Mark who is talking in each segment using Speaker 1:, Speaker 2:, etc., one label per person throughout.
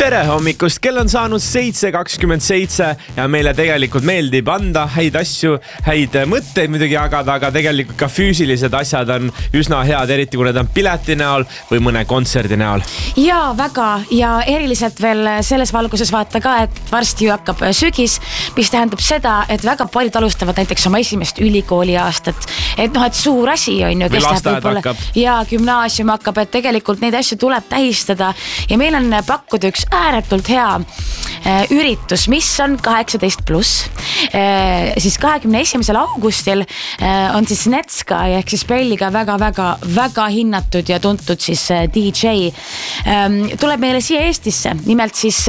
Speaker 1: Tere hommikust, kell on saanud 7:27 ja meile tegelikult meeldib anda häid asju, häid mõtteid muidugi jagada, aga tegelikult ka füüsilised asjad on üsna head, eriti kui need on pileti näol või mõne kontserdi näol.
Speaker 2: Ja väga ja eriliselt veel selles valguses vaata ka, et varsti ju hakkab sügis, mis tähendab seda, et väga paljud alustavad näiteks oma esimest ülikooli aastat. Et suur asi on ju,
Speaker 1: või lasteaed hakkab.
Speaker 2: Ja gümnaasium hakkab, et tegelikult neid asju tuleb tähistada ja meil on pakkuda üks ääretult hea üritus, mis on 18+. Siis 21. augustil on siis Netsky ehk siis Belliga väga hinnatud ja tuntud siis DJ. Tuleb meile siia Eestisse, nimelt siis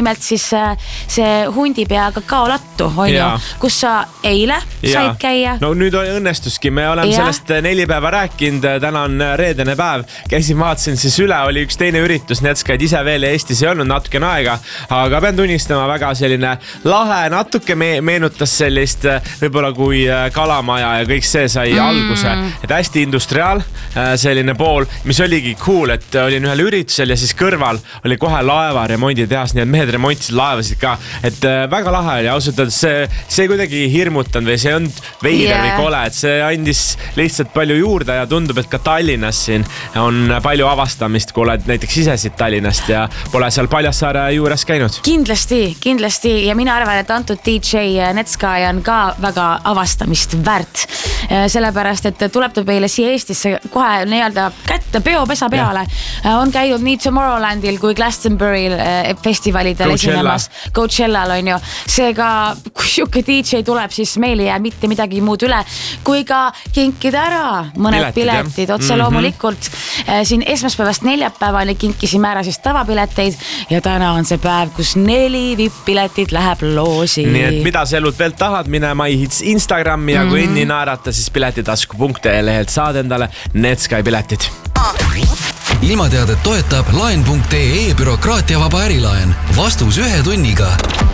Speaker 2: see Hundipea kakaolattu on ju, kus sa eile said käia.
Speaker 1: No nüüd õnnestuski, me oleme sellest 4 päeva rääkinud, täna on reedene päev, käisin, vaatasin siis üle, oli üks teine üritus, Netsky'd ise veel Eestis ei olnud natukene aega, aga pean tunnistama, väga selline lahe, natuke meenutas sellist võib-olla kui Kalamaja ja kõik see sai alguse, et hästi industriaal selline pool, mis oligi cool, et olin ühel üritusel ja siis kõrval oli kohe laeva remonditehas, nii et mehed remontisid laevasid ka, et väga lahe oli ausalt, et see kuidagi hirmutanud või see on veider või kole, et see andis lihtsalt palju juurde ja tundub, et ka Tallinnas siin on palju avastamist, kui oled näiteks ise siit Tallinnast ja pole seal Paljassaare juures käinud.
Speaker 2: Kindlasti ja mina arvan, et antud DJ Netsky on ka väga avastamist väärt. Sellepärast, et tuleb ta meile siia Eestisse kohe nii-öelda kätte peopesa peale. On käidud nii Tomorrowlandil kui Glastonbury'l festivalidel esinemas. Coachellal on ju. Seega, kui siuke DJ tuleb, siis meil ei jää mitte midagi muud üle, kui ka kinkida ära mõned piletid otse loomulikult. Siin esmaspäevast neljapäevani kinkisime ära siis tavapileteid ja täna on see päev, kus 4 VIP-piletid läheb loosi.
Speaker 1: Nii et mida sa elud veel tahad, mine MyHits Instagrami ja kui inni naerata, siis piletitasku.ee lehelt saad endale Netsky piletid.
Speaker 3: Ilmateadet toetab laen.ee bürokraatiavaba ärilaen. Vastus 1 tunniga.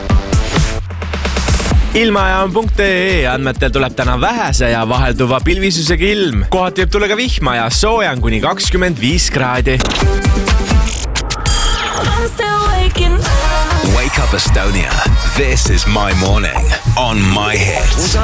Speaker 1: Ilmajaam.ee andmetel tuleb täna vähese ja vahelduva pilvisusega ilm. Kohati võib tulla ka vihma ja sooja on kuni 25 kraadi.
Speaker 3: Wake up Estonia. This is my morning on My Hits.